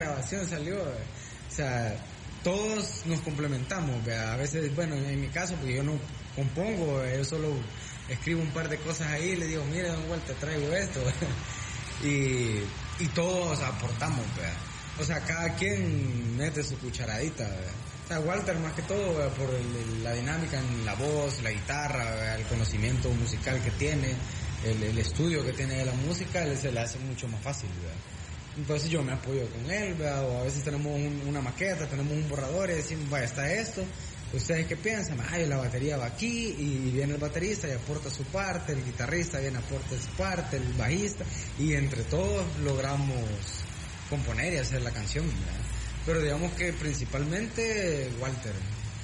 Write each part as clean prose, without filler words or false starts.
grabación salió, o sea, todos nos complementamos, ¿verdad? A veces, bueno, en mi caso, porque yo no compongo, yo solo escribo un par de cosas ahí y le digo, mira, don Walter, traigo esto, y todos aportamos, ¿verdad? O sea, cada quien mete su cucharadita, ¿verdad? O sea, Walter más que todo, ¿verdad? Por la dinámica en la voz, la guitarra, ¿verdad? El conocimiento musical que tiene, el estudio que tiene de la música, se le hace mucho más fácil, ¿verdad? Entonces yo me apoyo con él, ¿verdad? O a veces tenemos una maqueta, tenemos un borrador y decimos, vaya, está esto. ¿Ustedes qué piensan? Ay, la batería va aquí, y viene el baterista y aporta su parte, el guitarrista viene aporta su parte, el bajista, y entre todos logramos componer y hacer la canción, ¿verdad? Pero digamos que principalmente Walter,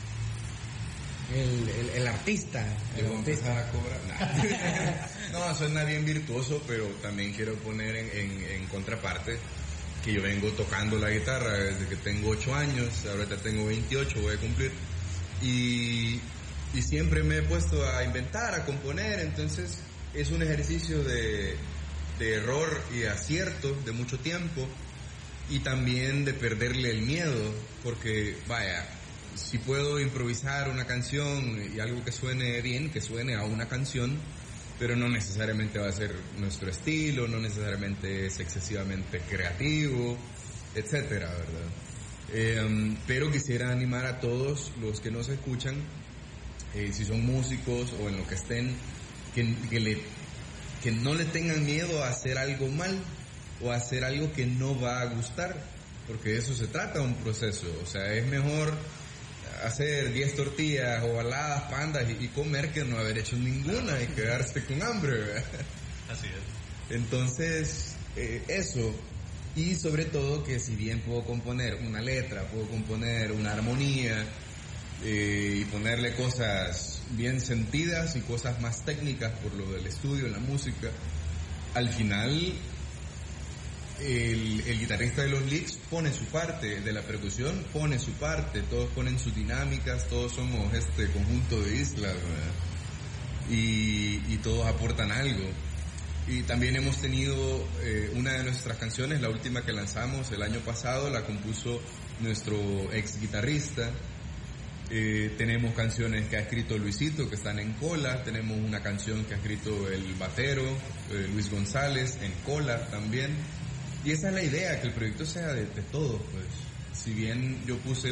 el artista. Le voy a empezar a cobrar. No, suena bien virtuoso, pero también quiero poner en contraparte que yo vengo tocando la guitarra desde que tengo 8 años, ahorita tengo 28, voy a cumplir. Y siempre me he puesto a inventar, a componer, entonces es un ejercicio de error y acierto de mucho tiempo, y también de perderle el miedo, porque vaya, si puedo improvisar una canción y algo que suene bien, que suene a una canción, pero no necesariamente va a ser nuestro estilo, no necesariamente es excesivamente creativo, etcétera, ¿verdad? Pero quisiera animar a todos los que nos escuchan, si son músicos o en lo que estén, que no le tengan miedo a hacer algo mal o a hacer algo que no va a gustar, porque de eso se trata un proceso. O sea, es mejor hacer 10 tortillas ovaladas, pandas y comer que no haber hecho ninguna y quedarse con hambre, ¿verdad? Así es. Entonces, eso. Y sobre todo que si bien puedo componer una letra, puedo componer una armonía y ponerle cosas bien sentidas y cosas más técnicas por lo del estudio, la música, al final el guitarrista de los licks pone su parte, de la percusión pone su parte, todos ponen sus dinámicas, todos somos este conjunto de islas, ¿verdad? Y todos aportan algo. Y también hemos tenido una de nuestras canciones, la última que lanzamos el año pasado, la compuso nuestro ex guitarrista. Tenemos canciones que ha escrito Luisito, que están en cola. Tenemos una canción que ha escrito el batero, Luis González, en cola también. Y esa es la idea, que el proyecto sea de todo, pues. Si bien yo puse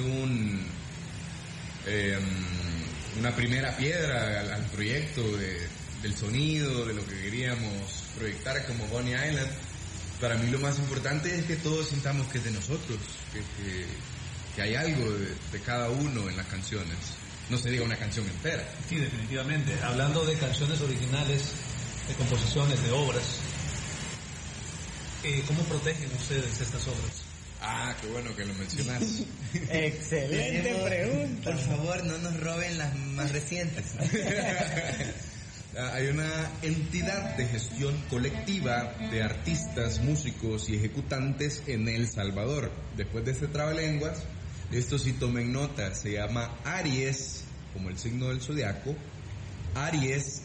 una primera piedra al proyecto del sonido, de lo que queríamos proyectar como Bonnie Island, para mí lo más importante es que todos sintamos que es de nosotros, que hay algo de cada uno en las canciones. No se diga una canción entera. Sí, definitivamente. Hablando de canciones originales, de composiciones, de obras, ¿cómo protegen ustedes estas obras? Ah, qué bueno que lo mencionas. Excelente pregunta. Por favor, no nos roben las más recientes. Hay una entidad de gestión colectiva de artistas, músicos y ejecutantes en El Salvador. Después de este trabalenguas, esto sí tomen nota, se llama Aries, como el signo del zodiaco, Aries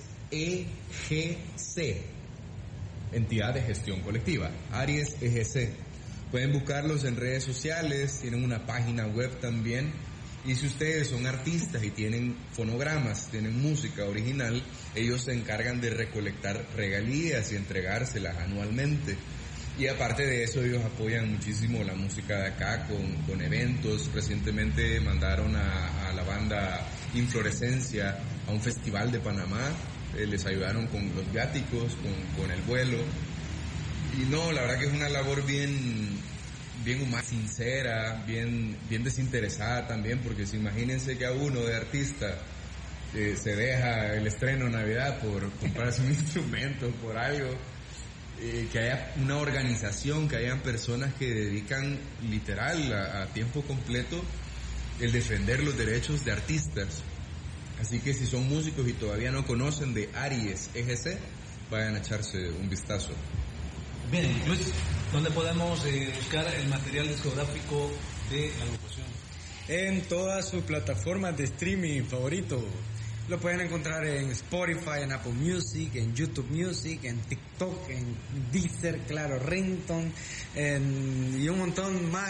EGC, entidad de gestión colectiva, Aries EGC. Pueden buscarlos en redes sociales, tienen una página web también. Y si ustedes son artistas y tienen fonogramas, tienen música original, ellos se encargan de recolectar regalías y entregárselas anualmente. Y aparte de eso, ellos apoyan muchísimo la música de acá con eventos. Recientemente mandaron a la banda Inflorescencia a un festival de Panamá, les ayudaron con los viáticos, con el vuelo. Y no, la verdad que es una labor bien humana, sincera, bien desinteresada también, porque si imagínense que a uno de artista se deja el estreno de Navidad por comprarse un instrumento, por algo, que haya una organización, que hayan personas que dedican literal a tiempo completo el defender los derechos de artistas. Así que si son músicos y todavía no conocen de Aries EGC, vayan a echarse un vistazo. Bien, Luis, ¿dónde podemos buscar el material discográfico de la agrupación? En todas sus plataformas de streaming favorito. Lo pueden encontrar en Spotify, en Apple Music, en YouTube Music, en TikTok, en Deezer, claro, Ringtone, y un montón más.